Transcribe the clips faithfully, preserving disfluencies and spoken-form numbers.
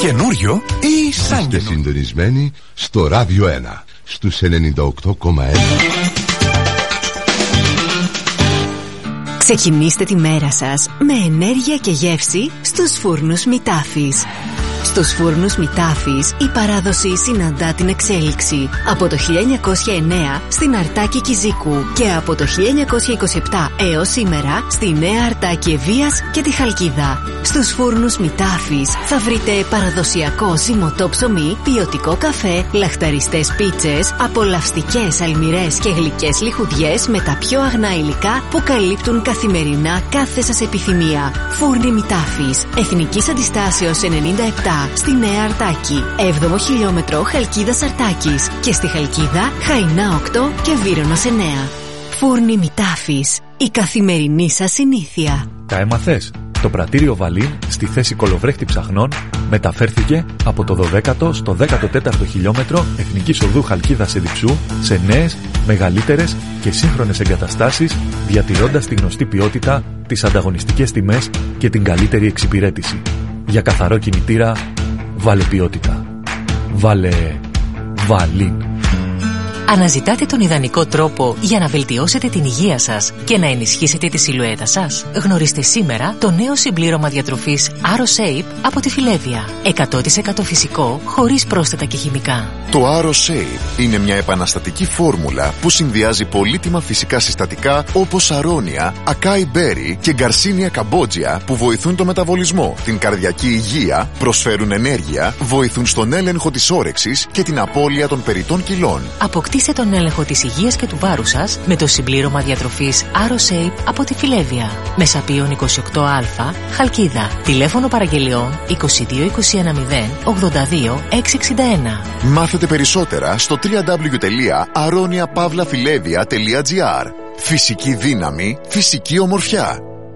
Καινούριο ή σαν καινούριο? Είστε συντονισμένοι στο Ράδιο ένα, στους ενενήντα οκτώ κόμμα ένα. Ξεκινήστε τη μέρα σας με ενέργεια και γεύση στους φούρνους Μητάφης. Στους φούρνους Μητάφης η παράδοση συναντά την εξέλιξη. Από το χίλια εννιακόσια εννέα στην Αρτάκη Κιζίκου και από το χίλια εννιακόσια είκοσι επτά έως σήμερα στη Νέα Αρτάκη Ευβοίας και τη Χαλκίδα. Στους φούρνους Μητάφης θα βρείτε παραδοσιακό ζυμωτό ψωμί, ποιοτικό καφέ, λαχταριστές πίτσες, απολαυστικές αλμυρές και γλυκές λιχουδιές με τα πιο αγνά υλικά που καλύπτουν καθημερινά κάθε σας επιθυμία. Φούρνοι Μητάφης, Εθνικής Αντιστάσεως ενενήντα επτά στη Νέα Αρτάκη, έβδομο χιλιόμετρο Χαλκίδας Αρτάκης και στη Χαλκίδα Χαϊνά οκτώ και Βύρωνος εννέα. Φούρνοι Μητάφης, η καθημερινή σας συνήθεια. Τα έμαθες? Το πρατήριο Βαλίν στη θέση κολοβρέχτη ψαχνών μεταφέρθηκε από το δωδέκατο στο δέκατο τέταρτο χιλιόμετρο Εθνικής Οδού Χαλκίδας Εδιψού σε νέες, μεγαλύτερες και σύγχρονες εγκαταστάσεις, διατηρώντας τη γνωστή ποιότητα, τις ανταγωνιστικές τιμές και την καλύτερη εξυπηρέτηση. Για καθαρό κινητήρα, βάλε ποιότητα. Βάλε Βαλίν. Αναζητάτε τον ιδανικό τρόπο για να βελτιώσετε την υγεία σας και να ενισχύσετε τη σιλουέτα σας? Γνωρίστε σήμερα το νέο συμπλήρωμα διατροφής AroShape από τη Φιλέβια. εκατό τοις εκατό φυσικό, χωρίς πρόσθετα και χημικά. Το AroShape είναι μια επαναστατική φόρμουλα που συνδυάζει πολύτιμα φυσικά συστατικά όπως αρώνια, ακάι μπέρι και γκαρσίνια καμπότζια που βοηθούν το μεταβολισμό, την καρδιακή υγεία, προσφέρουν ενέργεια, βοηθούν στον έλεγχο της όρεξης και την απώλεια των περιττών κιλών. Αποκτήστε τον έλεγχο της υγείας και του βάρους σας με το συμπλήρωμα διατροφής AroShape από τη Φιλέβια. Μεσαπίων είκοσι οκτώ α, Χαλκίδα. Τηλέφωνο παραγγελιών είκοσι δύο είκοσι ένα μηδέν ογδόντα δύο εξακόσια εξήντα ένα. Μάθετε περισσότερα στο double-u double-u double-u τελεία aronia pavla filevia τελεία gr. Φυσική δύναμη, φυσική ομορφιά.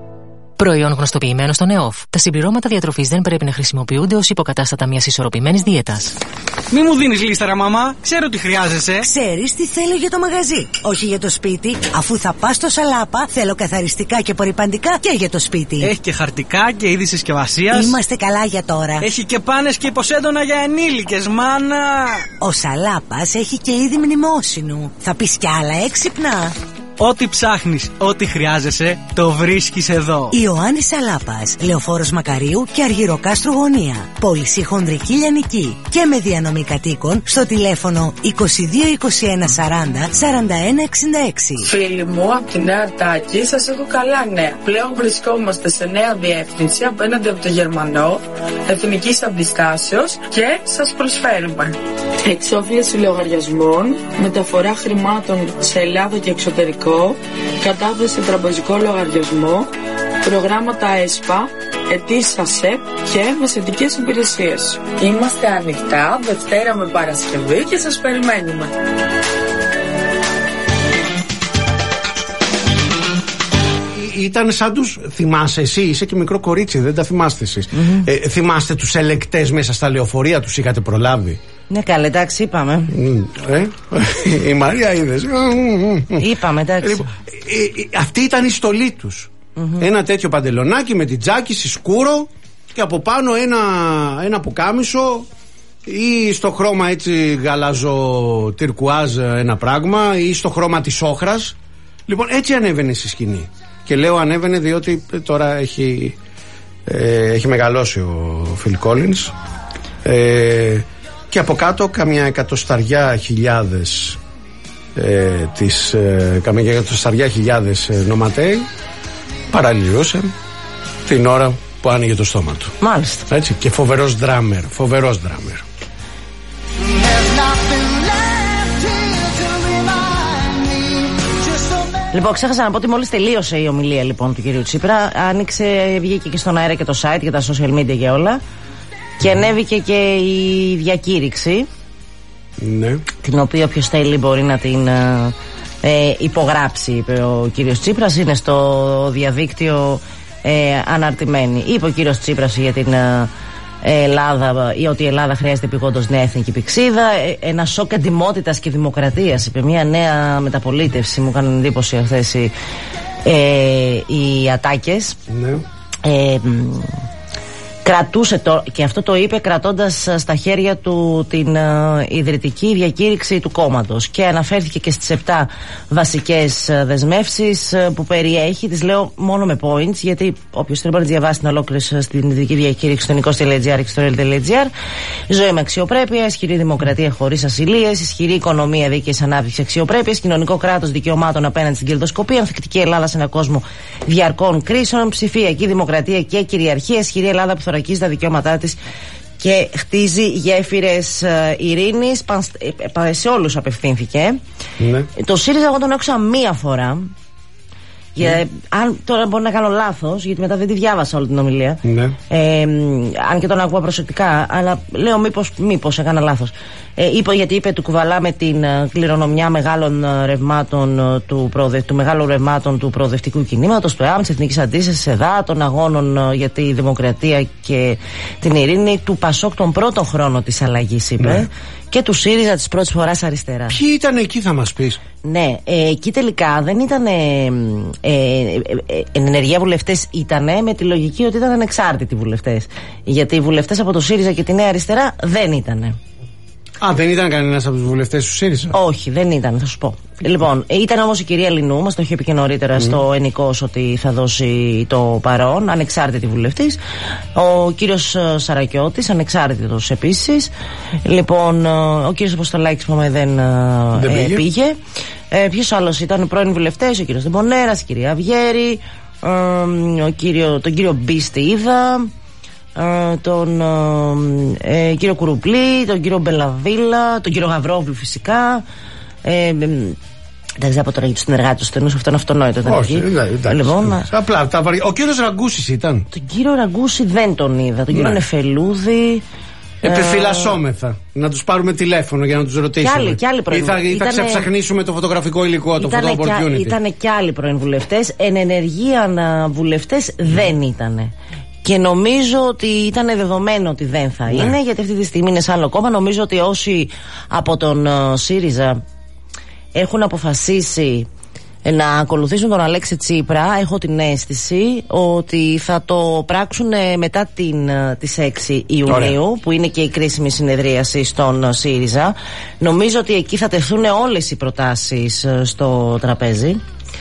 Προϊόν γνωστοποιημένο στον ΕΟΦ. Τα συμπληρώματα διατροφής δεν πρέπει να χρησιμοποιούνται ως υποκατάστατα μιας ισορροπημένης δίαιτας. Μη μου δίνεις λίσταρα, μαμά. Ξέρω τι χρειάζεσαι. Ξέρεις τι θέλω για το μαγαζί, όχι για το σπίτι. Αφού θα πας στο Σαλάπα, θέλω καθαριστικά και απορρυπαντικά και για το σπίτι. Έχει και χαρτικά και είδη συσκευασίας. Είμαστε καλά για τώρα. Έχει και πάνες και υποσέντονα για ενήλικες, μάνα. Ο Σαλάπας έχει και είδη μνημόσυνου. Θα πεις κι άλλα έξυπνα. Ό,τι ψάχνεις, ό,τι χρειάζεσαι, το βρίσκεις εδώ. Ιωάννης Σαλάπας, Λεωφόρος Μακαρίου και Αργυροκάστρου Γωνία. Πώληση χονδρική λιανική και με διανομή κατοίκων στο τηλέφωνο είκοσι δύο είκοσι ένα σαράντα σαράντα ένα εξήντα έξι. Φίλοι μου, από τη Νέα Αρτάκη σας έχω καλά νέα. Πλέον βρισκόμαστε σε νέα διεύθυνση απέναντι από το Γερμανό, Εθνικής Αντιστάσεως και σας προσφέρουμε εξόφληση λογαριασμών, μεταφορά χρημάτων σε Ελλάδα και εξωτερικό, κατάθεση τραπεζικό λογαριασμό, προγράμματα ΕΣΠΑ, αιτήσεις ΑΣΕΠ και μεσαιτικές υπηρεσίες. Είμαστε ανοιχτά Δευτέρα με Παρασκευή και σας περιμένουμε. Ήταν σαν τους, θυμάσαι εσύ, είσαι και μικρό κορίτσι, δεν τα θυμάστε εσείς. Mm-hmm. ε, θυμάστε τους ελεκτές μέσα στα λεωφορεία, τους είχατε προλάβει? Ναι, καλά, εντάξει, είπαμε. Ε, η Μαρία είδες. Είπαμε, εντάξει. Λοιπόν, ε, ε, αυτή ήταν η στολή τους. Mm-hmm. Ένα τέτοιο παντελονάκι με την τζάκιση σκούρο και από πάνω ένα, ένα πουκάμισο ή στο χρώμα έτσι γαλάζο τυρκουάζ ένα πράγμα ή στο χρώμα της όχρας. Λοιπόν, έτσι ανέβαινε στη σκηνή. Και λέω ανέβαινε διότι τώρα έχει, ε, έχει μεγαλώσει ο Φιλ Κόλινς, ε, και από κάτω καμιά εκατοσταριά χιλιάδες ε, τις, ε, καμιά εκατοσταριά χιλιάδες ε, νοματέοι παραλυρούσαν την ώρα που άνοιγε το στόμα του. Μάλιστα. Έτσι, και φοβερός ντράμερ, φοβερός ντράμερ. Λοιπόν, ξέχασα να πω ότι μόλις τελείωσε η ομιλία λοιπόν του κυρίου Τσίπρα, άνοιξε, βγήκε και στον αέρα και το site και τα social media και όλα και ανέβηκε και η διακήρυξη, ναι, την οποία όποιος θέλει μπορεί να την ε, υπογράψει, είπε ο κύριος Τσίπρας, είναι στο διαδίκτυο ε, αναρτημένη. Είπε ο κύριος Τσίπρας για την ε, Ελλάδα, ή ότι η Ελλάδα χρειάζεται επειγόντως νέα εθνική πυξίδα, ένα σοκ εντιμότητας και δημοκρατίας, είπε, μια νέα μεταπολίτευση. Μου έκαναν εντύπωση αυτές οι, ε, οι ατάκες. Ναι. Ε, Κρατούσε το, και αυτό το είπε κρατώντας στα χέρια του την uh, ιδρυτική διακήρυξη του κόμματος, και αναφέρθηκε και στις επτά βασικές uh, δεσμεύσεις uh, που περιέχει. Τις λέω μόνο με points, γιατί όποιος θέλει μπορεί να διαβάσει την ολόκληρη uh, στην ιδρυτική διακήρυξη στο νικός τελεία τζι άρ και στο ρελ τελεία τζι άρ. Ζωή με αξιοπρέπεια, ισχυρή δημοκρατία χωρίς ασυλίες, ισχυρή οικονομία δίκαιης ανάπτυξης αξιοπρέπειας, κοινωνικό κράτος δικαιωμάτων απέναντι στην κερδοσκοπία, ανθεκτική Ελλάδα σε ένα κόσμο διαρκών κρίσεων, ψηφιακή δημοκρατία και κυριαρχία, ισχυρή Ελλάδα που θωρακίζει τα δικαιώματά της και χτίζει γέφυρες ειρήνης. Σε όλους απευθύνθηκε. Ναι. Το ΣΥΡΙΖΑ εγώ τον άκουσα μία φορά. Για, ναι. Αν τώρα μπορεί να κάνω λάθος, γιατί μετά δεν τη διάβασα όλη την ομιλία. Ναι. Ε, αν και τον ακούω προσεκτικά, αλλά λέω μήπως, μήπως έκανα λάθος. Ε, είπε, γιατί είπε του κουβαλάμε την uh, κληρονομιά μεγάλων uh, ρευμάτων uh, του, προοδε, του μεγάλων ρευμάτων του προοδευτικού κινήματος, του ΕΑΜ, της Εθνικής Αντίστασης, ΕΔΑ, των αγώνων uh, για τη δημοκρατία και την ειρήνη, του ΠΑΣΟΚ τον πρώτο χρόνο της αλλαγής, είπε. Ναι. Και του ΣΥΡΙΖΑ της πρώτης φοράς αριστερά. Ποιοι ήταν εκεί, θα μας πεις? Ναι, ε, εκεί τελικά δεν ήταν ε, ε, ε, ε, ενεργεία βουλευτές, ήτανε με τη λογική ότι ήταν ανεξάρτητοι βουλευτές. Γιατί οι βουλευτές από το ΣΥΡΙΖΑ και τη Νέα Αριστερά δεν ήτανε. Α, δεν ήταν κανένας από τους βουλευτές του ΣΥΡΙΖΑ? Όχι, δεν ήταν, θα σου πω. Λοιπόν, ήταν όμως η κυρία Λινού, μας το είχε πει και νωρίτερα mm. στο Ενικός ότι θα δώσει το παρόν, ανεξάρτητη βουλευτής. Ο κύριος Σαρακιώτης, ανεξάρτητος επίσης. Λοιπόν, ο κύριος Αποστολάκης που δεν, δεν πήγε. πήγε. Ε, ποιος άλλος ήταν? Οι πρώην βουλευτές, ο κύριος Δεμπονέρας, η κυρία Αυγέρη, ε, ο κύριο, τον κύριο Μπίστη είδα. Uh, τον uh, ε, κύριο Κουρουπλή, τον κύριο Μπελαβίλα, τον κύριο Γαβρόβλου φυσικά. Ε, δεν ξέρω τώρα για τους συνεργάτες του στενούς, αυτό είναι αυτονόητο. Όχι, εντάξει. Λοιπόν, απλά, τα βαρύ... Ο κύριος Ραγκούσης ήταν? Τον κύριο Ραγκούση δεν τον είδα. Τον ναι. κύριο Νεφελούδη. Επιφυλασσόμεθα. Ε... Να τους πάρουμε τηλέφωνο για να τους ρωτήσουμε. Και άλλοι, και άλλοι πρώην... Ή θα, ήτανε... θα ξεψαχνίσουμε το φωτογραφικό υλικό, το photo opportunity. Ήταν και άλλοι πρώην βουλευτές. Εν ενεργεία βουλευτές mm. δεν ήτανε. Και νομίζω ότι ήταν δεδομένο ότι δεν θα ναι. είναι, γιατί αυτή τη στιγμή είναι σε άλλο κόμμα. Νομίζω ότι όσοι από τον uh, ΣΥΡΙΖΑ έχουν αποφασίσει να ακολουθήσουν τον Αλέξη Τσίπρα, έχω την αίσθηση ότι θα το πράξουν μετά την, τις έξι Ιουνίου, Ωραία. που είναι και η κρίσιμη συνεδρίαση στον ΣΥΡΙΖΑ. Νομίζω ότι εκεί θα τεθούν όλες οι προτάσεις στο τραπέζι.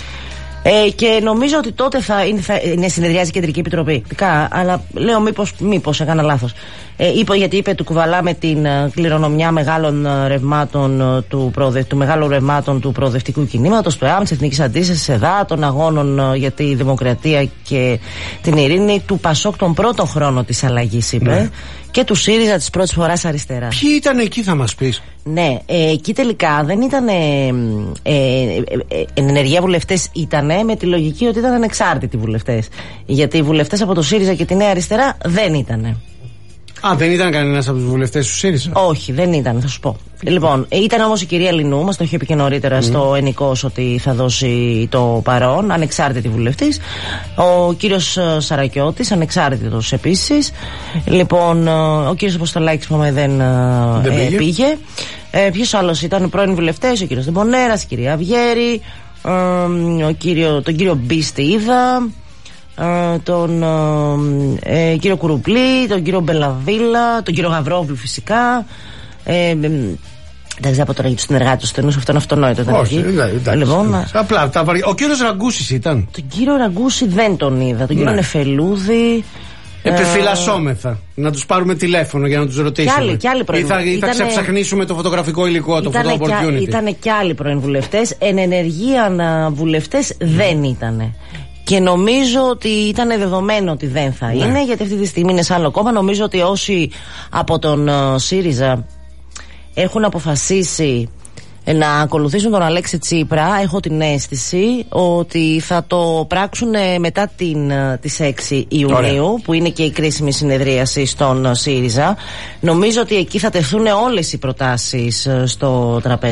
Ε, και νομίζω ότι τότε θα είναι, θα είναι συνεδριάζει η Κεντρική Επιτροπή. Αλλά λέω μήπως, μήπως έκανα λάθος. Ε, είπε, γιατί είπε του κουβαλάμε την uh, κληρονομιά μεγάλων uh, ρευμάτων uh, του, προοδε, του μεγάλων ρευμάτων του προοδευτικού κινήματος, του ΕΑΜ, της Εθνικής Αντίστασης, ΕΔΑ, των αγώνων uh, για τη δημοκρατία και την ειρήνη, του ΠΑΣΟΚ τον πρώτο χρόνο της αλλαγής, είπε. Ναι. Και του ΣΥΡΙΖΑ της πρώτης φοράς αριστερά. Ποιοι ήταν εκεί, θα μας πεις? Ναι, ε, εκεί τελικά δεν ήταν ε, ε, ε, ε, ενεργεία βουλευτές, ήτανε με τη λογική ότι ήταν ανεξάρτητοι βουλευτές. Γιατί οι βουλευτές από το ΣΥΡΙΖΑ και τη Νέα Αριστερά δεν ήτανε. Α, δεν ήταν κανένας από τους βουλευτές του ΣΥΡΙΖΑ? Όχι, δεν ήταν, θα σου πω. Λοιπόν, ήταν όμως η κυρία Λινού, μας το είχε πει και νωρίτερα mm. στο Ενικός ότι θα δώσει το παρόν, ανεξάρτητη βουλευτής. Ο κύριος Σαρακιώτης, ανεξάρτητος επίσης. Λοιπόν, ο κύριος Αποστολάκης που δεν, δεν ε, πήγε. πήγε. Ε, ποιος άλλος ήταν? Οι πρώην βουλευτές, ο κύριος Δεμπονέρας, η κυρία Αυγέρη, ε, ο κύριο, τον κύριο Μπίστη είδα. Uh, τον uh, ε, κύριο Κουρουπλή, τον κύριο Μπελαβίλα, τον κύριο Γαβρόβλου φυσικά. Ε, ε, δεν ξέρω τώρα για τους συνεργάτες του στενούς, αυτό είναι αυτονόητο. Όχι, εντάξει. Λοιπόν, απλά, τα βαρύ... Ο κύριος Ραγκούσης ήταν? Τον κύριο Ραγκούση δεν τον είδα. Τον ναι. κύριο Νεφελούδη. Επιφυλασσόμεθα. Να τους πάρουμε τηλέφωνο για να τους ρωτήσουμε. Και άλλοι, και άλλοι ή θα, ή θα ξεψαχνίσουμε το φωτογραφικό υλικό, το photo opportunity. Ήταν και άλλοι πρώην βουλευτές. Εν ενεργεία βουλευτές mm. δεν ήτανε. Και νομίζω ότι ήταν δεδομένο ότι δεν θα ναι. είναι, γιατί αυτή τη στιγμή είναι σε άλλο κόμμα. Νομίζω ότι όσοι από τον uh, ΣΥΡΙΖΑ έχουν αποφασίσει να ακολουθήσουν τον Αλέξη Τσίπρα, έχω την αίσθηση ότι θα το πράξουν μετά την, uh, τις έξι Ιουνίου, Ωραία. που είναι και η κρίσιμη συνεδρίαση στον uh, ΣΥΡΙΖΑ. Νομίζω ότι εκεί θα τεθούν όλες οι προτάσεις uh, στο τραπέζι.